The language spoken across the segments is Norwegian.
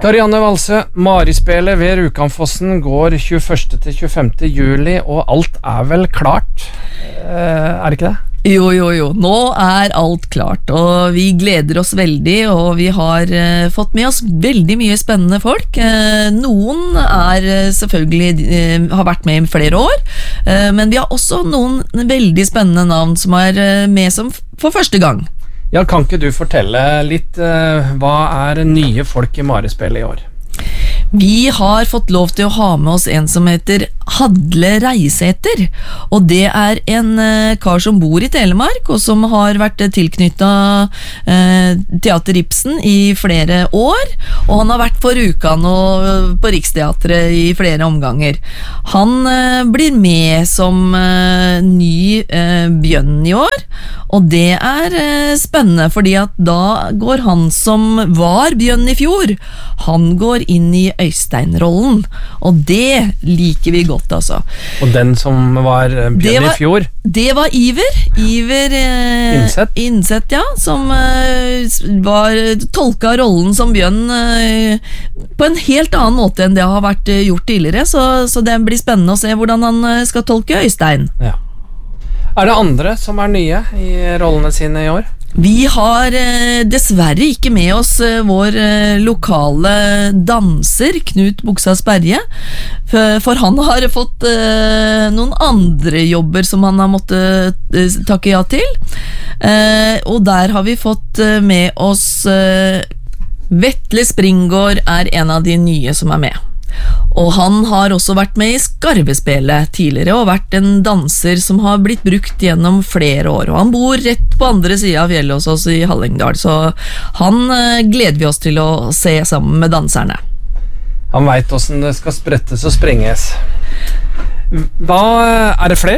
Karianne Valsø, Marispelet ved Rjukanfossen går 21. til 25. juli, og alt vel klart, det ikke det? Jo, nå alt klart, og vi gleder oss veldig, og vi har fått med oss veldig mye spennende folk. Noen selvfølgelig har vært med i flere år, men vi har også noen veldig spennende navn som med som for første gang. Ja, kan ikke du fortelle litt, hva nye folk i Marispelet i år? Vi har fått lov til å ha med oss en som heter Hadle Reiseter, og det en kar som bor i Telemark, og som har vært tilknyttet Teater Ibsen i flere år, og han har vært på Rjukan og på Riksteatret i flere omganger. Han blir med som ny Bjørn i år, og det spennende, fordi at da går han som var Bjørn i fjor, han går inn i Øystein-rollen, og det liker vi godt, altså. Og den som var Bjørn i fjor? Det var Iver Innsett, ja, som tolka rollen som Bjørn på en helt annen måte enn det har vært gjort tidligere, så det blir spennende å se hvordan han skal tolke Øystein. Ja. Det andre som nye i rollene sine i år? Vi har dessverre ikke med oss vår lokale danser, Knut Buksa Sperje, for han har fått noen andre jobber som han har måttet takke ja til, og der har vi fått med oss Vetle Springgård en av de nye som med. Og han har også vært med i Skarvespelet tidligere og vært en danser som har blitt brukt gjennom flere år, og han bor rett på andre siden av fjellet hos oss i Hallingdal, så han gleder vi oss til å se sammen med danserne. Han vet hvordan det skal sprettes og sprenges. Hva det flere?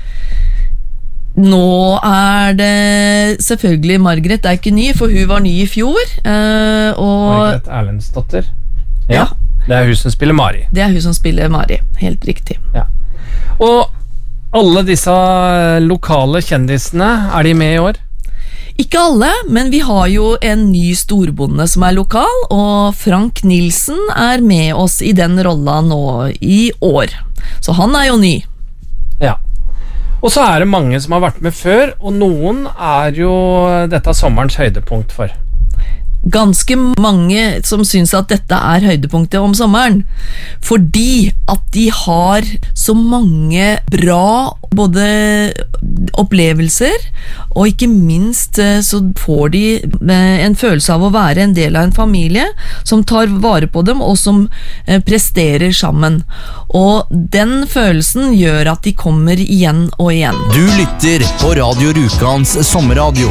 Nå det selvfølgelig Margret ikke ny, for hun var ny i fjor, og Margret Erlendsdotter. Ja. Det hun som spiller Mari. Det hun som spiller Mari, helt riktig. Ja. Og alle disse lokale kjendisene, de med i år? Ikke alle, men vi har jo en ny storbonde som lokal, og Frank Nilsen med oss i den rollen nå i år. Så han jo ny. Ja. Og så det mange som har vært med før, og noen jo dette sommerens høydepunkt for. Ganske mange som synes at dette høydepunktet om sommeren, fordi at de har så mange bra både opplevelser, og ikke minst så får de en følelse av å være en del av en familie som tar vare på dem og som presterer sammen, og den følelsen gjør at de kommer igjen og igjen. Du lytter på Radio Rjukans sommerradio.